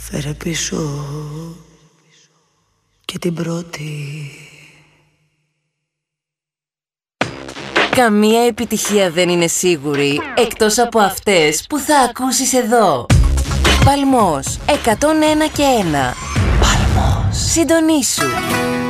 Φέρε πίσω και την πρώτη. Καμία επιτυχία δεν είναι σίγουρη, εκτός από αυτές που θα ακούσεις εδώ. Παλμός, 101 και 1. Παλμός. Συντονίσου.